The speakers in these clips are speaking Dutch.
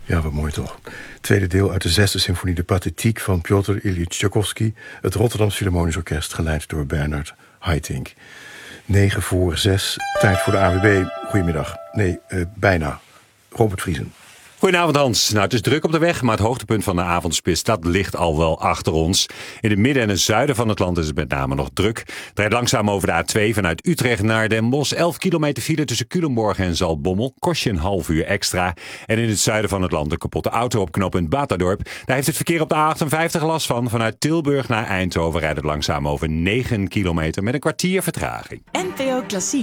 Ja, wat mooi toch. Tweede deel uit de 6e symfonie, de Pathetiek van Piotr Ilyich Tchaikovsky. Het Rotterdams Philharmonisch Orkest, geleid door Bernard Haitink. 5:45, tijd voor de AWB. Goedemiddag. Bijna. Robert Vriesen. Goedenavond Hans. Het is druk op de weg, maar het hoogtepunt van de avondspits dat ligt al wel achter ons. In het midden en het zuiden van het land is het met name nog druk. Het rijdt langzaam over de A2 vanuit Utrecht naar Den Bosch. 11 kilometer file tussen Culemborg en Zaltbommel. Kost je een half uur extra. En in het zuiden van het land een kapotte auto op knooppunt Batadorp. Daar heeft het verkeer op de A58 last van. Vanuit Tilburg naar Eindhoven rijdt het langzaam over 9 kilometer met een kwartier vertraging. NPO Klassiek.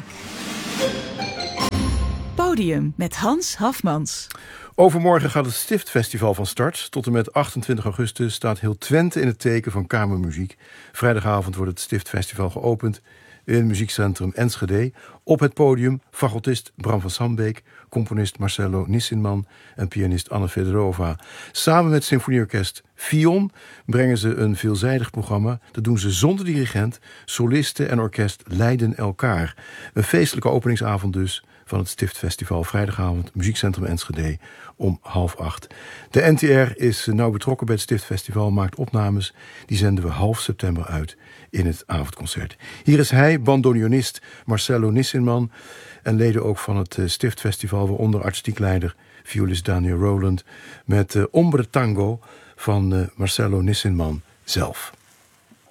Podium met Hans Hafmans. Overmorgen gaat het Stiftfestival van start. Tot en met 28 augustus staat heel Twente in het teken van kamermuziek. Vrijdagavond wordt het Stiftfestival geopend in het muziekcentrum Enschede. Op het podium fagotist Bram van Sambeek, componist Marcello Nissinman en pianist Anne Fedorova. Samen met symfonieorkest Fion brengen ze een veelzijdig programma. Dat doen ze zonder dirigent. Solisten en orkest leiden elkaar. Een feestelijke openingsavond dus van het Stiftfestival. Vrijdagavond, muziekcentrum Enschede om 7:30. De NTR is nauw betrokken bij het Stiftfestival, maakt opnames. Die zenden we half september uit in het avondconcert. Hier is hij, bandoneonist Marcello Nissinman en leden ook van het Stiftfestival, waaronder artistiek leider violist Daniel Rowland, met Ombre Tango van Marcello Nissinman zelf.